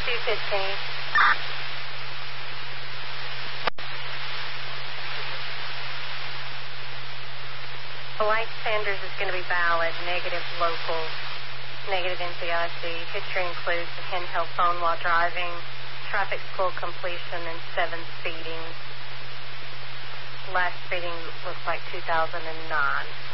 215. The light Sanders is going to be valid, negative local, negative NCIC. History includes a handheld phone while driving, traffic school completion, and 7 speeding. Last speeding looks like 2009.